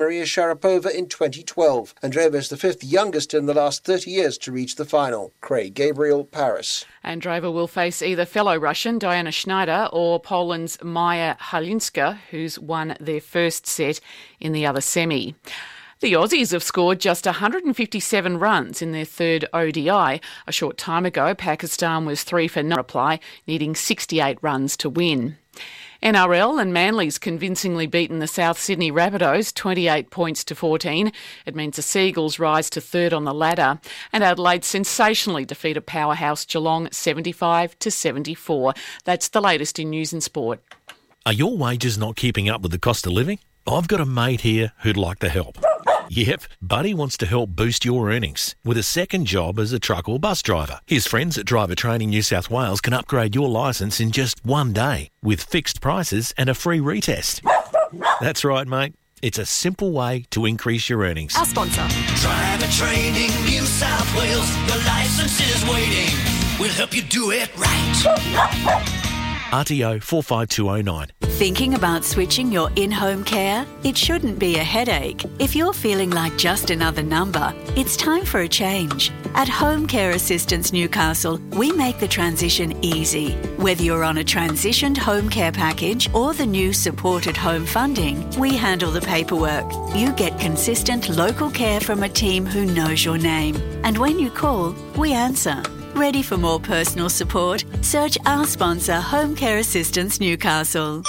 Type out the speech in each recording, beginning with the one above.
Maria Sharapova in 2012. Andreeva is the fifth youngest in the last 30 years to reach the final. Craig Gabriel, Paris. Andreeva will face either fellow Russian Diana Schneider or Poland's Maja Halinska, who's won their first set in the other semi. The Aussies have scored just 157 runs in their third ODI. A short time ago, Pakistan was 3 for no reply, needing 68 runs to win. NRL and Manly's convincingly beaten the South Sydney Rabbitohs 28 points to 14. It means the Seagulls rise to third on the ladder. And Adelaide sensationally defeated powerhouse Geelong 75 to 74. That's the latest in news and sport. Are your wages not keeping up with the cost of living? I've got a mate here who'd like to help. Yep, Buddy wants to help boost your earnings with a second job as a truck or bus driver. His friends at Driver Training New South Wales can upgrade your licence in just one day with fixed prices and a free retest. That's right, mate. It's a simple way to increase your earnings. Our sponsor. Driver Training New South Wales. Your licence is waiting. We'll help you do it right. RTO 45209. Thinking about switching your in-home care? It shouldn't be a headache. If you're feeling like just another number, it's time for a change. At Home Care Assistance Newcastle, we make the transition easy. Whether you're on a transitioned home care package or the new supported home funding, we handle the paperwork. You get consistent local care from a team who knows your name. And when you call, we answer. Ready for more personal support? Search our sponsor, Home Care Assistance Newcastle.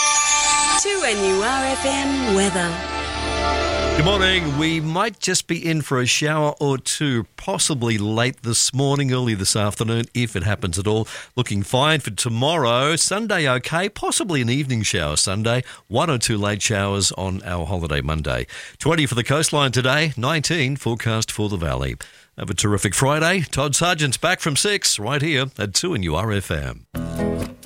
2NURFM weather. Good morning. We might just be in for a shower or two, possibly late this morning, early this afternoon, if it happens at all. Looking fine for tomorrow. Sunday okay, possibly an evening shower Sunday. 1 or 2 late showers on our holiday Monday. 20 for the coastline today, 19 forecast for the valley. Have a terrific Friday. Todd Sargent's back from 6 right here at 2NURFM.